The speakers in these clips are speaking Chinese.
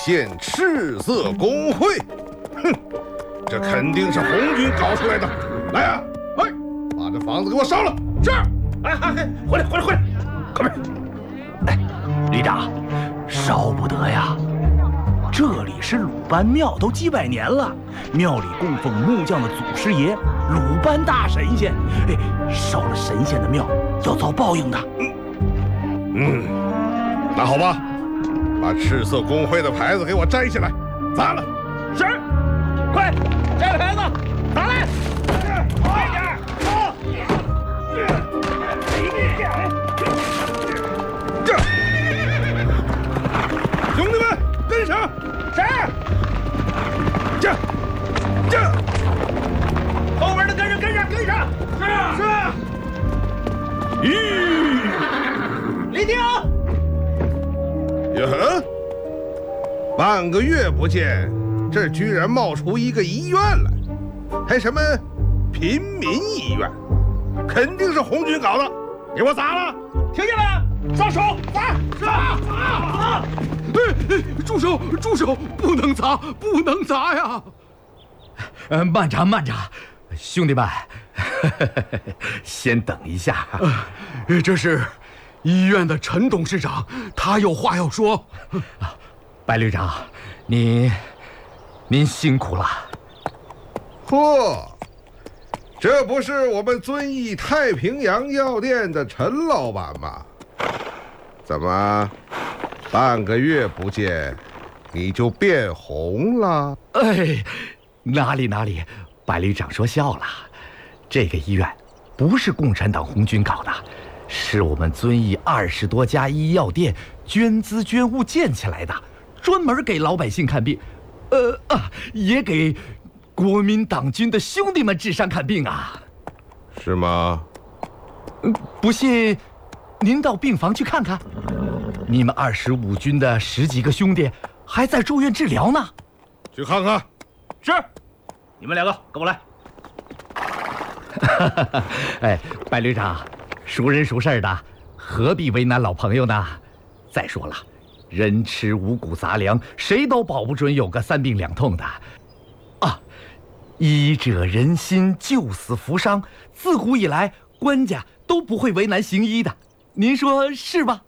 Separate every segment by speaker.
Speaker 1: 县赤色工会。哼，这肯定是红军搞出来的。来呀，哎，把这房子给我烧了！是。哎，回来，快点！
Speaker 2: 哎，旅长，烧不得呀。这里是鲁班庙，都几百年了，庙里供奉木匠的祖师爷鲁班大神仙。哎，烧了神仙的庙要遭报应的。
Speaker 1: 那好吧，把赤色工会的牌子给我摘下来，砸了。
Speaker 2: 是，快摘了牌子，砸来！快点！
Speaker 1: 兄弟们，跟上！
Speaker 2: 是。
Speaker 1: 这，
Speaker 2: 后边的跟上！
Speaker 1: 是。
Speaker 2: 立定！
Speaker 1: 哟呵，半个月不见，这居然冒出一个医院来，还什么平民医院，肯定是红军搞的，给我砸了！
Speaker 2: 听见没？上手！砸！
Speaker 3: 哎，住手！不能砸呀！
Speaker 2: 慢着，兄弟们，先等一下。
Speaker 3: 这是医院的陈董事长，他有话要说。
Speaker 2: 白旅长，您辛苦了。
Speaker 1: 嚯，这不是我们遵义太平洋药店的陈老板吗？怎么半个月不见，你就变红了？
Speaker 2: 哎，哪里，白旅长说笑了。这个医院不是共产党红军搞的，是我们遵义20多家医药店捐资捐物建起来的，专门给老百姓看病，也给国民党军的兄弟们治伤看病啊。
Speaker 1: 是吗？
Speaker 2: 不信，您到病房去看看，你们25军的10几个兄弟还在住院治疗呢。
Speaker 1: 去看看。
Speaker 2: 是，你们2个跟我来。哎，白旅长，熟人熟事的，何必为难老朋友呢？再说了，人吃五谷杂粮，谁都保不准有个3病2痛的。医者仁心，救死扶伤，自古以来官家都不会为难行医的，您说是吧？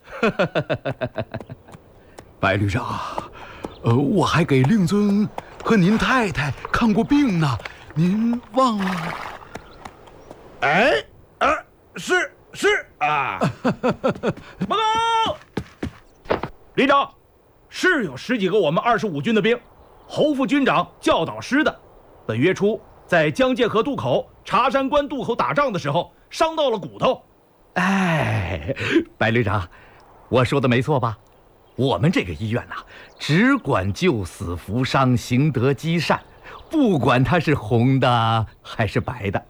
Speaker 3: 白旅长，我还给令尊和您太太看过病呢，您忘了？
Speaker 1: 是啊。
Speaker 2: 报告，旅长，是有10几个我们25军的兵，侯副军长教导师的，本月初在江界河渡口、茶山关渡口打仗的时候伤到了骨头。哎，白旅长，我说的没错吧？我们这个医院只管救死扶伤，行得积善，不管他是红的还是白的。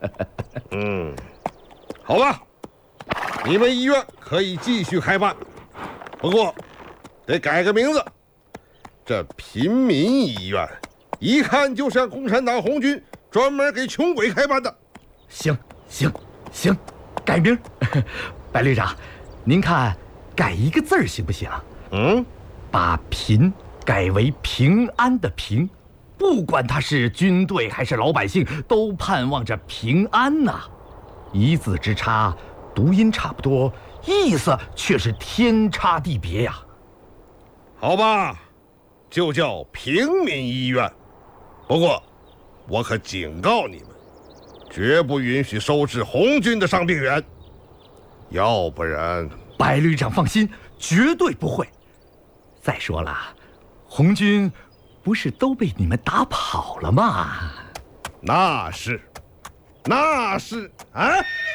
Speaker 1: 好吧，你们医院可以继续开办，不过得改个名字。这平民医院一看就像共产党红军专门给穷鬼开办的。
Speaker 2: 行，改名。白旅长，您看改一个字儿行不行？把贫改为平安的平，不管他是军队还是老百姓，都盼望着平安呐。一字之差，读音差不多，意思却是天差地别呀。
Speaker 1: 好吧，就叫平民医院。不过，我可警告你们，绝不允许收治红军的伤病员，要不然……
Speaker 2: 白旅长放心，绝对不会。再说了，红军不是都被你们打跑了吗？
Speaker 1: 那是啊。